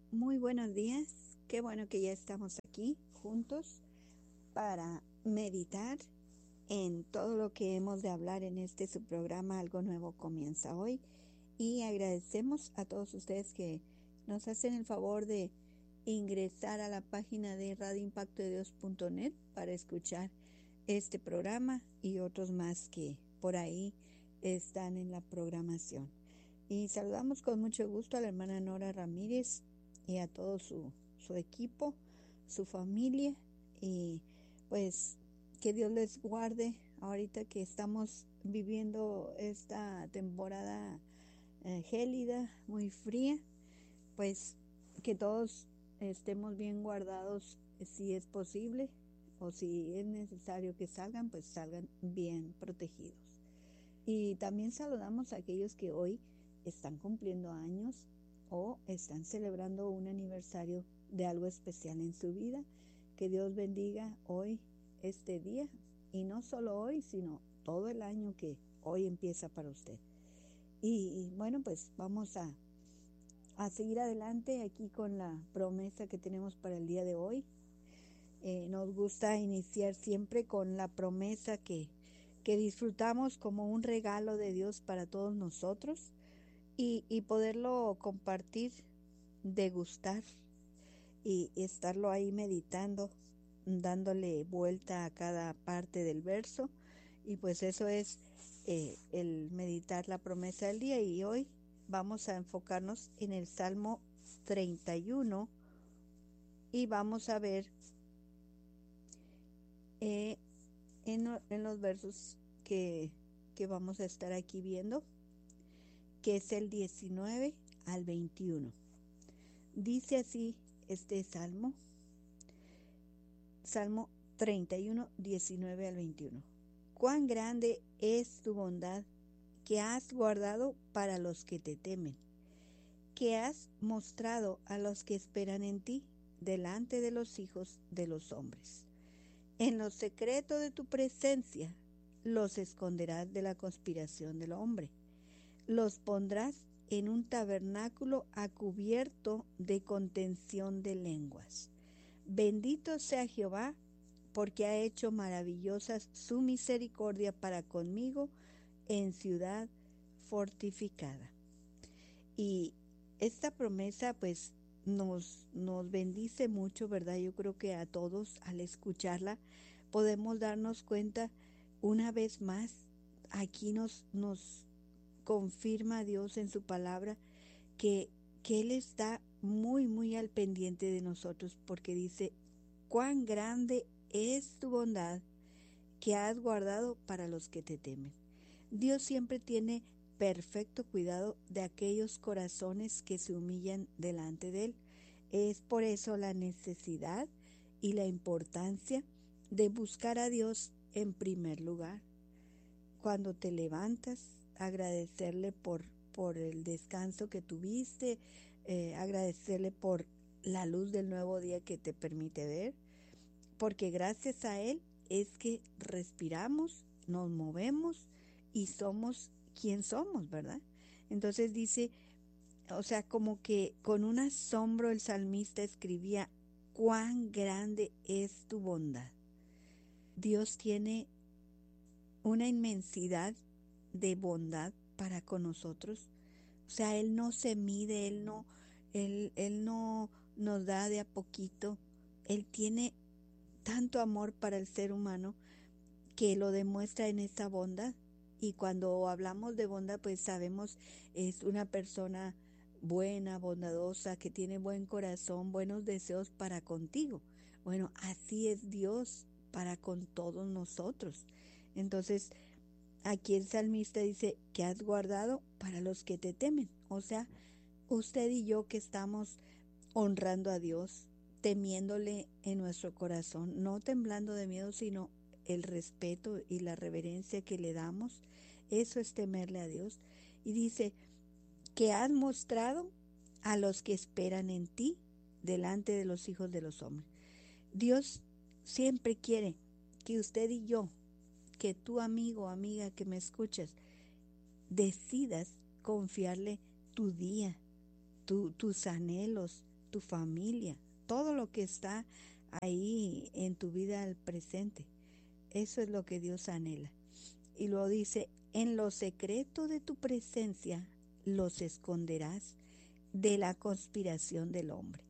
Muy buenos días. Qué bueno que ya estamos aquí juntos para meditar en todo lo que hemos de hablar en este su programa Algo Nuevo Comienza Hoy. Y agradecemos a todos ustedes que nos hacen el favor de ingresar a la página de radioimpactodedios.net para escuchar este programa y otros más que por ahí están en la programación. Y saludamos con mucho gusto a la hermana Nora Ramírez y a todo su equipo, su familia, y pues que Dios les guarde ahorita que estamos viviendo esta temporada gélida, muy fría, pues que todos estemos bien guardados si es posible o si es necesario que salgan, pues salgan bien protegidos. Y también saludamos a aquellos que hoy están cumpliendo años o están celebrando un aniversario de algo especial en su vida. Que Dios bendiga hoy este día, y no solo hoy, sino todo el año que hoy empieza para usted. Y bueno, pues vamos a seguir adelante aquí con la promesa que tenemos para el día de hoy. Nos gusta iniciar siempre con la promesa que disfrutamos como un regalo de Dios para todos nosotros, y poderlo compartir, degustar y estarlo ahí meditando, dándole vuelta a cada parte del verso. Y pues eso es el meditar la promesa del día. Y hoy vamos a enfocarnos en el Salmo 31 y vamos a ver en los versos que vamos a estar aquí viendo, que es el 19 al 21. Dice así este Salmo 31, 19 al 21. Cuán grande es tu bondad que has guardado para los que te temen, que has mostrado a los que esperan en ti delante de los hijos de los hombres. En lo secreto de tu presencia los esconderás de la conspiración del hombre. Los pondrás en un tabernáculo a cubierto de contención de lenguas. Bendito sea Jehová, porque ha hecho maravillosas su misericordia para conmigo en ciudad fortificada. Y esta promesa pues nos bendice mucho, ¿verdad? Yo creo que a todos al escucharla podemos darnos cuenta una vez más. Aquí nos confirma Dios en su palabra que Él está muy, muy al pendiente de nosotros, porque dice: cuán grande es tu bondad que has guardado para los que te temen. Dios siempre tiene perfecto cuidado de aquellos corazones que se humillan delante de Él. Es por eso la necesidad y la importancia de buscar a Dios en primer lugar. Cuando te levantas, agradecerle por el descanso que tuviste, agradecerle por la luz del nuevo día que te permite ver, porque gracias a Él es que respiramos, nos movemos y somos quien somos, ¿verdad? Entonces dice, o sea, como que con un asombro el salmista escribía: cuán grande es tu bondad. Dios tiene una inmensidad de bondad para con nosotros. O sea, Él no se mide, Él no nos da de a poquito. Él tiene tanto amor para el ser humano que lo demuestra en esa bondad. Y cuando hablamos de bondad, pues sabemos, es una persona buena, bondadosa, que tiene buen corazón, buenos deseos para contigo. Bueno, así es Dios para con todos nosotros. Entonces, aquí el salmista dice que has guardado para los que te temen. O sea, usted y yo que estamos honrando a Dios, temiéndole en nuestro corazón, no temblando de miedo, sino el respeto y la reverencia que le damos, eso es temerle a Dios. Y dice que has mostrado a los que esperan en ti delante de los hijos de los hombres. Dios siempre quiere que usted y yo, que tu amigo o amiga que me escuchas, decidas confiarle tu día, tus anhelos, tu familia, todo lo que está ahí en tu vida al presente. Eso es lo que Dios anhela. Y luego dice, en lo secreto de tu presencia los esconderás de la conspiración del hombre.